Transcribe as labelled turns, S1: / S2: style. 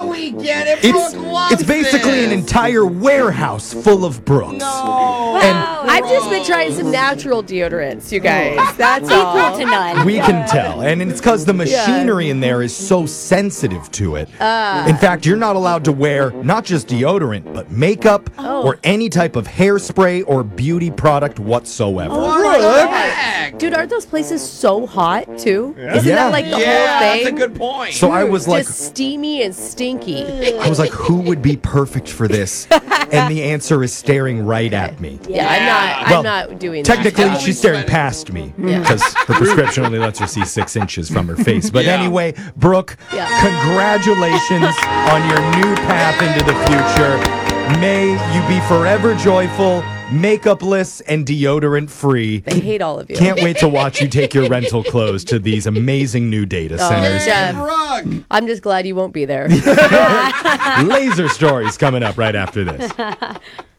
S1: Now we get it. Brooke loves
S2: It's basically an entire warehouse full of Brooks.
S1: No.
S3: I've just been trying some natural deodorants, you guys. That's all.
S4: Equal to none.
S2: We can tell. And it's because the machinery in there is so sensitive to it. In fact, you're not allowed to wear not just deodorant, but makeup or any type of hairspray or beauty product whatsoever.
S1: What the heck?
S3: Dude, aren't those places so hot, too? Isn't
S2: Yeah.
S3: that like the whole
S1: That's a
S3: thing?
S1: good point.
S2: So I was like,
S3: Just steamy and stinky.
S2: who would be perfect for this? And the answer is staring right at me.
S3: Yeah, I'm
S2: Well,
S3: not doing
S2: Technically,
S3: that.
S2: she's staring past me because her prescription only lets her see 6 inches from her face. But
S1: Yeah.
S2: anyway, Brooke, congratulations on your new path into the future. May you be forever joyful, makeupless, and deodorant free.
S3: I hate all of you.
S2: Can't wait to watch you take your rental clothes to these amazing new data centers.
S3: Jeff,
S1: Brooke.
S3: I'm just glad you won't be there.
S2: Laser stories coming up right after this.